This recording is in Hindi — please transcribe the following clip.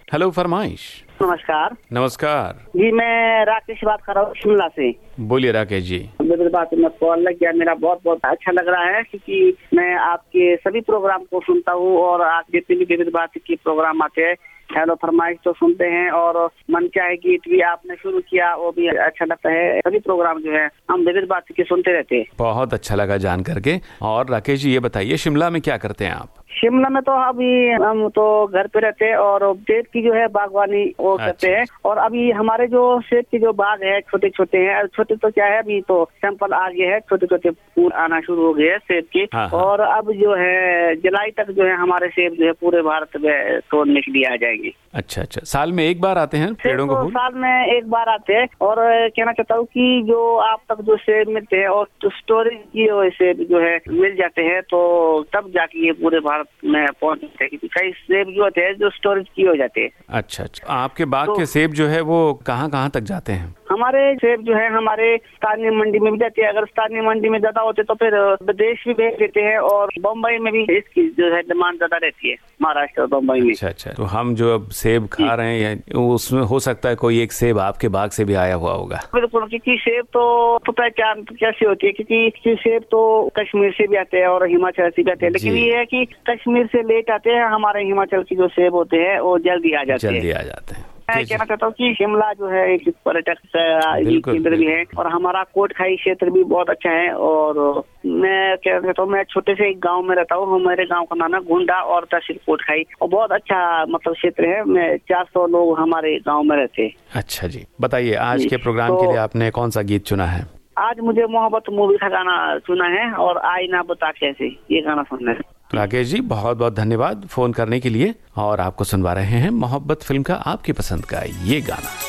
हेलो फरमाइश। नमस्कार। नमस्कार जी, मैं राकेश बात कर रहा हूँ शिमला से। बोलिए राकेश जी। मेरी बात में कॉल लग गया, मेरा बहुत बहुत अच्छा लग रहा है क्योंकि मैं आपके सभी प्रोग्राम को सुनता हूँ और आप जितने भी विविध भारती के प्रोग्राम आते हैं, हेलो फरमाइश तो सुनते हैं और मन चाहे गीत भी आपने शुरू किया वो भी अच्छा लगता है। सभी प्रोग्राम जो है हम विविध भारती के सुनते रहते हैं। बहुत अच्छा लगा जान करके। और राकेश जी ये बताइए, शिमला में क्या करते हैं आप? शिमला में तो अभी हम तो घर पे रहते हैं और सेब की जो है बागवानी वो करते हैं। और अभी हमारे जो सेब की जो बाग है छोटे छोटे हैं, छोटे तो क्या है अभी तो सैंपल आ गए हैं, छोटे छोटे फूल आना शुरू हो गए हैं सेब के। और अब जो है जुलाई तक जो है हमारे सेब जो है पूरे भारत में तोड़ने के लिए आ जाएंगे। अच्छा, साल में एक बार आते हैं पेड़ों को? साल में एक बार आते हैं। और कहना चाहता हूँ कि जो आप तक जो सेब मिलते हैं और स्टोरेज की सेब जो है मिल जाते हैं तो तब जाके ये पूरे भारत में पहुंच जाते हैं। कई सेब जो होते हैं जो स्टोरेज की हो जाते हैं। अच्छा, आपके बाग के सेब जो है वो कहाँ कहाँ तक जाते हैं? हमारे सेब जो है हमारे स्थानीय मंडी में भी जाती है। अगर स्थानीय मंडी में ज्यादा होते तो फिर विदेश भी भेज देते हैं और बम्बई में भी इसकी जो है डिमांड ज्यादा रहती है, महाराष्ट्र और बम्बई में। अच्छा, तो हम जो अब सेब खा रहे हैं उसमें हो सकता है कोई एक सेब आपके बाग से भी आया हुआ होगा। बिल्कुल, क्योंकि सेब तो पहचान कैसे होती है, क्योंकि सेब तो कश्मीर से भी आते हैं और हिमाचल से भी आते हैं। लेकिन ये है कि कश्मीर से लेट आते हैं, हमारे हिमाचल की जो सेब होते हैं वो जल्दी आ जाते हैं। मैं कहना चाहता हूँ कि शिमला जो है एक पर्यटक केंद्र भी है और हमारा कोटखाई क्षेत्र भी बहुत अच्छा है। और मैं कहना चाहता हूँ, मैं छोटे से एक गांव में रहता हूँ, हमारे गांव का नाम है गोंडा और तहसील कोटखाई और बहुत अच्छा मतलब क्षेत्र है। मैं 400 लोग हमारे गाँव में रहते हैं। अच्छा जी, बताइए आज के प्रोग्राम के लिए आपने कौन सा गीत चुना है? आज मुझे मोहब्बत मूवी का गाना सुना है और आई ना बता कैसे, ये गाना सुनना है। राकेश जी बहुत बहुत धन्यवाद फोन करने के लिए। और आपको सुनवा रहे हैं मोहब्बत फिल्म का आपकी पसंद का ये गाना।